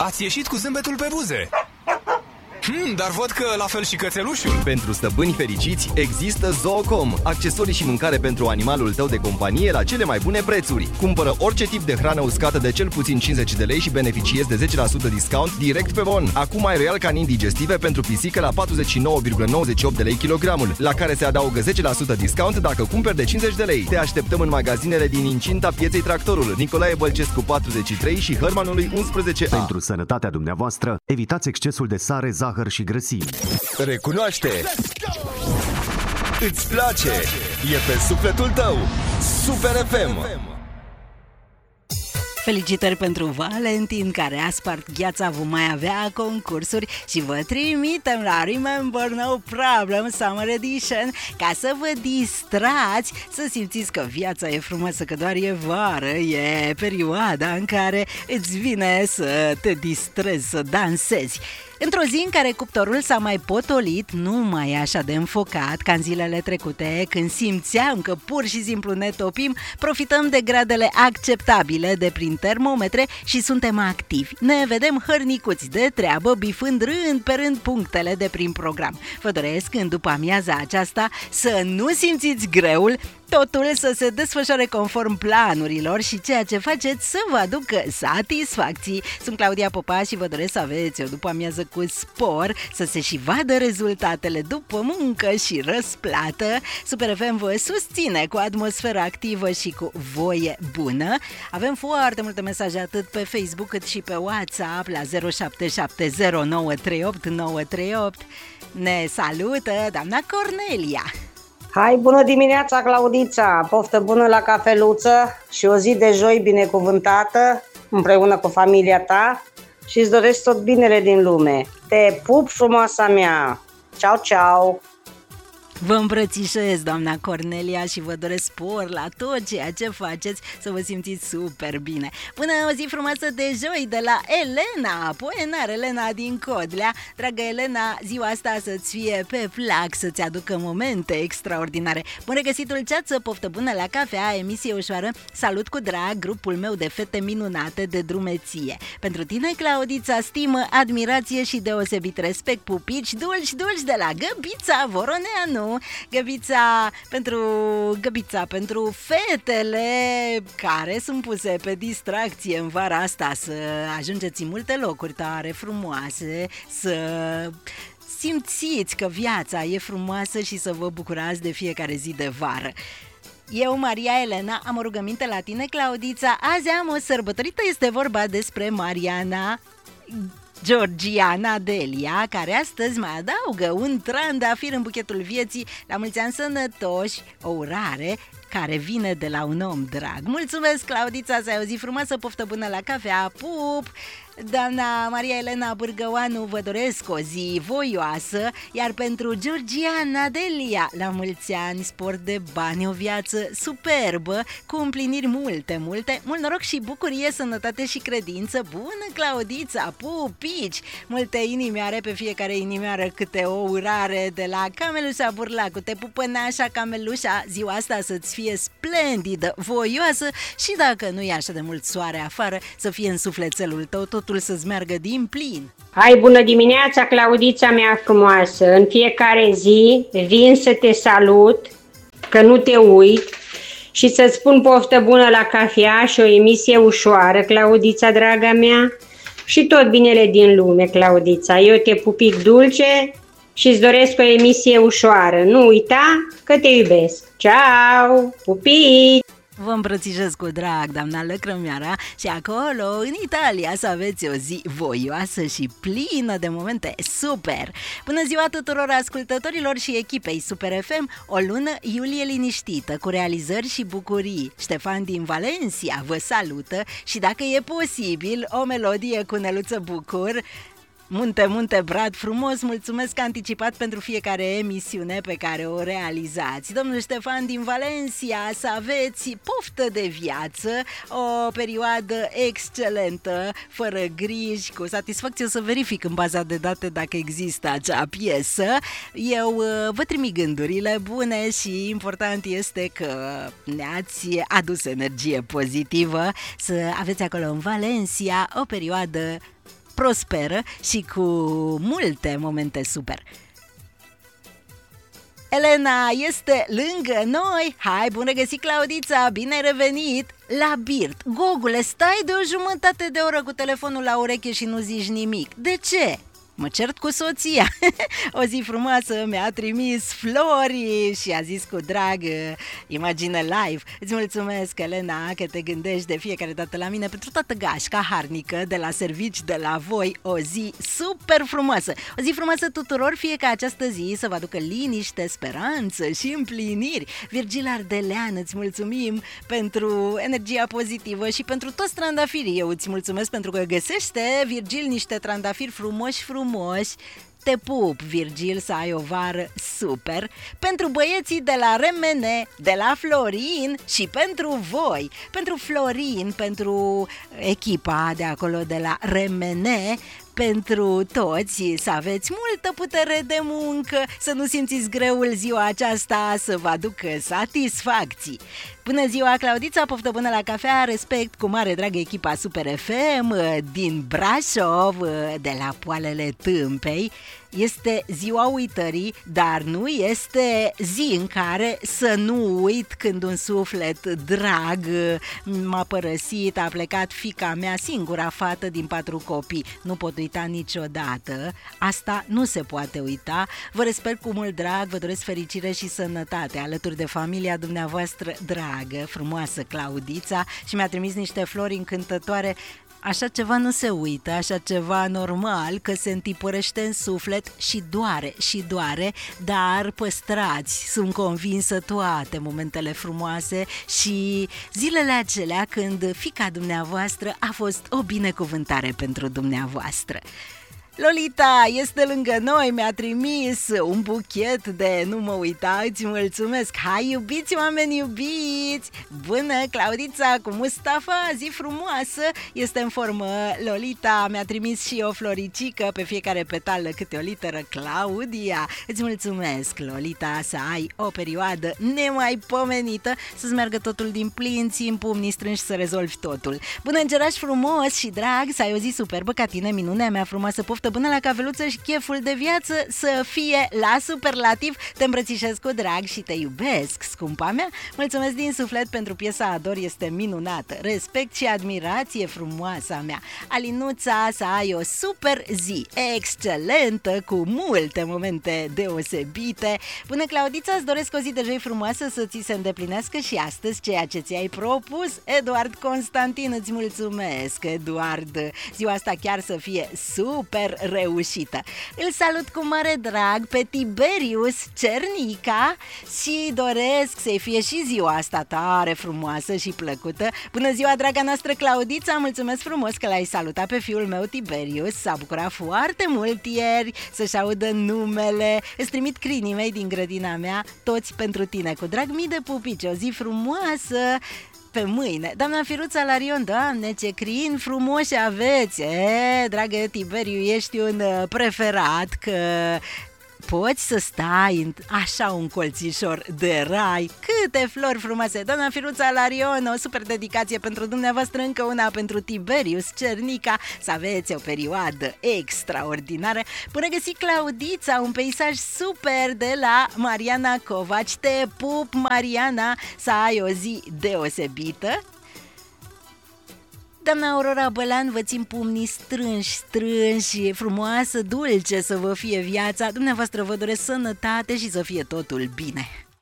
Ați ieșit cu zâmbetul pe buze. Dar văd că la fel și cățelușul. Pentru stăpâni fericiți există Zoocom, accesorii și mâncare pentru animalul tău de companie la cele mai bune prețuri. Cumpără orice tip de hrană uscată de cel puțin 50 de lei și beneficiezi de 10% discount direct pe bon. Acum ai Royal Canin digestive pentru pisică la 49,98 de lei kilogramul, la care se adaugă 10% discount dacă cumperi de 50 de lei. Te așteptăm în magazinele din incinta pieței Tractorul, Nicolae Bălcescu 43 și Hărmanului 11A. Pentru sănătatea dumneavoastră, evitați excesul de sare, zahăr și grăsimi. Recunoaște! Îți place! E pe sufletul tău! Super FM! Felicitări pentru Valentin, care a spart gheața. Vom mai avea concursuri și vă trimitem la Remember No Problem Summer Edition ca să vă distrați, să simțiți că viața e frumoasă, că doar e vară, e perioada în care îți vine să te distrezi, să dansezi. Într-o zi în care cuptorul s-a mai potolit, nu mai e așa de înfocat ca în zilele trecute, când simțeam că pur și simplu ne topim, profităm de gradele acceptabile de prin termometre și suntem activi. Ne vedem hărnicuți de treabă, bifând rând pe rând punctele de prin program. Vă doresc în după amiaza aceasta să nu simțiți greul, totul să se desfășoare conform planurilor și ceea ce faceți să vă aducă satisfacții. Sunt Claudia Popa și vă doresc să aveți o după amiază cu spor, să se și vadă rezultatele după muncă și răsplată. Super FM vă susține cu atmosferă activă și cu voie bună. Avem foarte multe mesaje atât pe Facebook cât și pe WhatsApp la 0770938938. Ne salută doamna Cornelia. Hai, bună dimineața, Claudița! Poftă bună la cafeluță și o zi de joi binecuvântată împreună cu familia ta și îți doresc tot binele din lume. Te pup, frumoasa mea! Ceau, ceau! Vă îmbrățișez, doamna Cornelia, și vă doresc spor la tot ceea ce faceți, să vă simțiți super bine. Până o zi frumoasă de joi de la Elena, poenar Elena din Codlea. Dragă Elena, ziua asta să-ți fie pe plac, să-ți aducă momente extraordinare. Bun regăsit, Ulceață, poftă bună la cafea, emisie ușoară. Salut cu drag grupul meu de fete minunate de drumeție. Pentru tine, Claudița, stimă, admirație și deosebit respect, pupici dulci de la Găbița Voroneanu. Găbița pentru fetele care sunt puse pe distracție în vara asta, să ajungeți în multe locuri tare frumoase, să simțiți că viața e frumoasă și să vă bucurați de fiecare zi de vară. Eu, Maria Elena, am o rugăminte la tine, Claudița. Azi am o sărbătorită, este vorba despre Mariana Georgiana Delia, care astăzi mai adaugă un trandafir în buchetul vieții. La mulți ani sănătoși, o urare care vine de la un om drag. Mulțumesc, Claudița, să ai o zi frumoasă, poftă bună la cafea, pup! Doamna Maria Elena Bârgăoanu, vă doresc o zi voioasă, iar pentru Georgiana Delia, la mulți ani, spor de bani, o viață superbă, cu împliniri multe, mult noroc și bucurie, sănătate și credință. Bună, Claudița, pupici! Multe inimioare, pe fiecare inimioară câte o urare de la Camelușa Burlacu. Te pupă nașa, Camelușa, ziua asta să-ți fie splendidă, voioasă și dacă nu e așa de mult soare afară, să fie în sufletelul tău totul să-ți meargă din plin. Hai, bună dimineața, Claudița mea frumoasă! În fiecare zi vin să te salut, că nu te uit, și să-ți spun poftă bună la cafea și o emisie ușoară, Claudița, draga mea, și tot binele din lume, Claudița. Eu te pupic dulce și îți doresc o emisie ușoară. Nu uita că te iubesc. Ceau! Pupici! Vă îmbrățișez cu drag, doamna Lăcrămioara, și acolo, în Italia, să aveți o zi voioasă și plină de momente super! Bună ziua tuturor ascultătorilor și echipei Super FM, o lună iulie liniștită, cu realizări și bucurii. Ștefan din Valencia vă salută și, dacă e posibil, o melodie cu Neluță Bucur. Munte, Brad, frumos, mulțumesc anticipat pentru fiecare emisiune pe care o realizați. Domnul Ștefan din Valencia, să aveți poftă de viață, o perioadă excelentă, fără griji, cu satisfacție. O să verific în baza de date dacă există acea piesă. Eu vă trimit gândurile bune și important este că ne-ați adus energie pozitivă, să aveți acolo în Valencia o perioadă prosperă și cu multe momente super. Elena este lângă noi. Hai, bun regăsit, Claudița, bine ai revenit la Birt. Gogule, stai de o jumătate de oră cu telefonul la ureche și nu zici nimic. De ce? Mă cert cu soția. O zi frumoasă mi-a trimis flori și a zis cu drag, imagine live. Îți mulțumesc, Elena, că te gândești de fiecare dată la mine pentru toată gașca harnică de la servici de la voi. O zi super frumoasă. O zi frumoasă tuturor, fie ca această zi să vă aducă liniște, speranță și împliniri. Virgil Ardelean, îți mulțumim pentru energia pozitivă și pentru toți trandafirii. Eu îți mulțumesc pentru că găsește, Virgil, niște trandafiri frumoși. Te pup, Virgil, să ai o vară super. Pentru băieții de la Remene, de la Florin și pentru voi. Pentru Florin, pentru echipa de acolo de la Remene, pentru toți, să aveți multă putere de muncă, să nu simțiți greul ziua aceasta, să vă aducă satisfacții. Bună ziua, Claudița, poftă bună la cafea, respect cu mare drag echipa Super FM din Brașov, de la Poalele Tâmpei. Este ziua uitării, dar nu este zi în care să nu uit când un suflet drag m-a părăsit, a plecat fiica mea, singura fată din 4 copii. Nu pot uita niciodată, asta nu se poate uita. Vă respect cu mult drag, vă doresc fericire și sănătate alături de familia dumneavoastră dragă, frumoasă Claudița, și mi-a trimis niște flori încântătoare. Așa ceva nu se uită, așa ceva normal, că se întipărește în suflet și doare, dar păstrați, sunt convinsă, toate momentele frumoase și zilele acelea când fiica dumneavoastră a fost o binecuvântare pentru dumneavoastră. Lolita este lângă noi, mi-a trimis un buchet de nu mă uita, îți mulțumesc. Hai, iubiți, oameni iubiți! Bună, Claudița, cu Mustafa, zi frumoasă, este în formă. Lolita mi-a trimis și o floricică, pe fiecare petală câte o literă, Claudia. Îți mulțumesc, Lolita, să ai o perioadă nemaipomenită, să-ți meargă totul din plin, țin pumnii strânși să rezolvi totul. Bună, îngeraș frumos și drag, să ai o zi superbă ca tine, minunea mea frumoasă, poftă bună la cafeluță și cheful de viață să fie la superlativ. Te îmbrățișez cu drag și te iubesc, scumpa mea. Mulțumesc din suflet pentru piesa Ador, este minunată. Respect și admirație, frumoasa mea. Alinuța, să ai o super zi, excelentă, cu multe momente deosebite. Bună, Claudița, îți doresc o zi de joi frumoasă, să ți se îndeplinească și astăzi ceea ce ți-ai propus. Eduard Constantin, îți mulțumesc, Eduard. Ziua asta chiar să fie super reușită. Îl salut cu mare drag pe Tiberius Cernica și doresc să-i fie și ziua asta tare frumoasă și plăcută. Bună ziua, draga noastră Claudița, mulțumesc frumos că l-ai salutat pe fiul meu Tiberius, s-a bucurat foarte mult ieri să-și audă numele. Îți trimit crinii mei din grădina mea, toți pentru tine, cu drag, mii de pupici, o zi frumoasă pe mâine. Doamna Firuța Larion, Doamne, ce crin frumoși aveți! Dragă Tiberiu, ești un preferat, că poți să stai așa un colțișor de rai. Câte flori frumoase! Doamna Firuța Larion, o super dedicație pentru dumneavoastră, încă una pentru Tiberius Cernica, să aveți o perioadă extraordinară. Până găsi, Claudița, un peisaj super de la Mariana Covaci. Te pup, Mariana, să ai o zi deosebită. Doamna Aurora Bălan, vă țin pumnii strânși, frumoasă, dulce să vă fie viața. Dumneavoastră vă doresc sănătate și să fie totul bine.